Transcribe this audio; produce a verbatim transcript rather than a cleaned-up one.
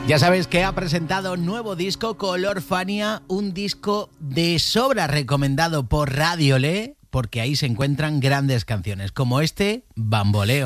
Ya sabes que ha presentado nuevo disco, Color Fania, un disco de sobra recomendado por Radio Le, porque ahí se encuentran grandes canciones, como este, Bamboleo.